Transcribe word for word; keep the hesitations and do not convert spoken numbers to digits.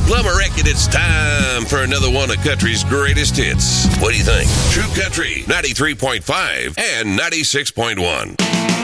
Well, I reckon it's time for another one of country's greatest hits. What do you think? True Country, ninety-three point five and ninety-six point one.